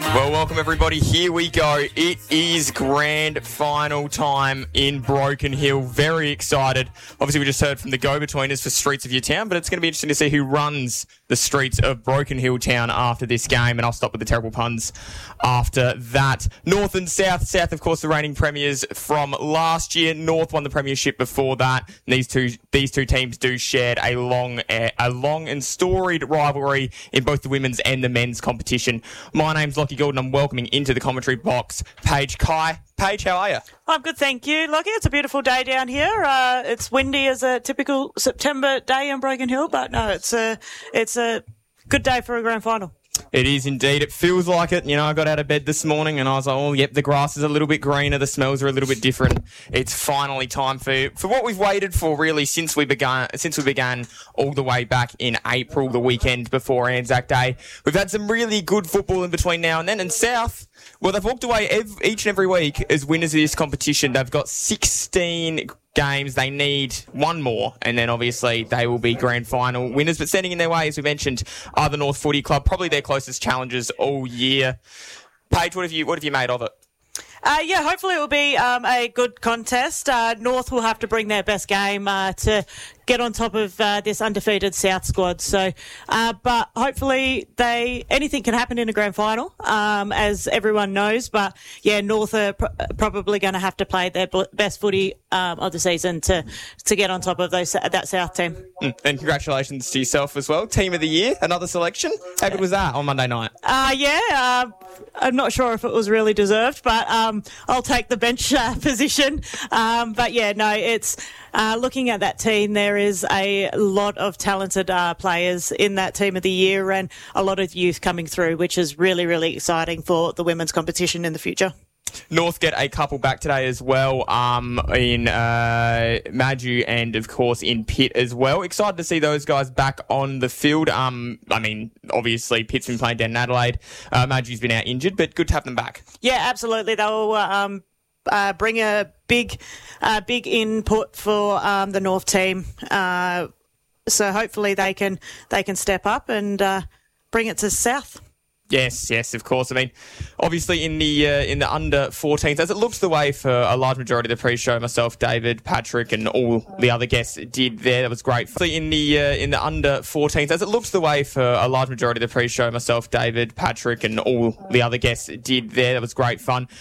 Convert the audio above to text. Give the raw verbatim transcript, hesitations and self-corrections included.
Well, welcome everybody. Here we go. It is grand final time in Broken Hill. Very excited. Obviously, we just heard from the go-betweeners for Streets of Your Town, but it's going to be interesting to see who runs the streets of Broken Hill Town after this game, and I'll stop with the terrible puns after that. North and South. South, of course, the reigning premiers from last year. North won the premiership before that. And these two these two teams do share a long, a long and storied rivalry in both the women's and the men's competition. My name's Lockie Gordon. I'm welcoming into the commentary box Paige Kai. Paige, how are you? I'm good, thank you, Lockie. It's a beautiful day down here. Uh, it's windy as a typical September day in Broken Hill, but no, it's a it's a good day for a grand final. It is indeed. It feels like it. You know, I got out of bed this morning and I was like, oh, yep, the grass is a little bit greener. The smells are a little bit different. It's finally time for, for what we've waited for, really, since we began, since we began all the way back in April, the weekend before Anzac Day. We've had some really good football in between now and then. And South, well, they've walked away every, each and every week as winners of this competition. They've got sixteen games. They need one more, and then obviously they will be grand final winners. But standing in their way, as we mentioned, are the North Footy Club, probably their closest challengers all year. Paige, what have you what have you made of it? Uh, yeah, hopefully it will be um, a good contest. Uh, North will have to bring their best game uh, to get on top of uh, this undefeated South squad. So, uh, but hopefully they anything can happen in a grand final, um, as everyone knows. But yeah, North are pr- probably going to have to play their b- best footy um, of the season to to get on top of those that South team. Mm. And congratulations to yourself as well, Team of the Year, another selection. How good was that on Monday night? Uh, yeah, uh, I'm not sure if it was really deserved, but um, I'll take the bench uh, position. Um, but yeah, no, it's uh, looking at that team. There is a lot of talented uh, players in that Team of the Year and a lot of youth coming through, which is really, really exciting for the women's competition in the future. North get a couple back today as well, um, in uh, Maju and, of course, in Pitt as well. Excited to see those guys back on the field. Um, I mean, obviously, Pitt's been playing down in Adelaide. Uh, Maju's been out injured, but good to have them back. Yeah, absolutely. They'll um, uh, bring a big, uh, big input for um, the North team. Uh, so hopefully they can they can step up and uh, bring it to South. Yes, yes, of course. I mean, obviously in the uh, in the under fourteens, as it looks the way for a large majority of the pre-show, myself, David, Patrick, and all the other guests did there. That was great. So in the uh, in the under fourteens, as it looks the way for a large majority of the pre-show, myself, David, Patrick, and all the other guests did there. That was great fun.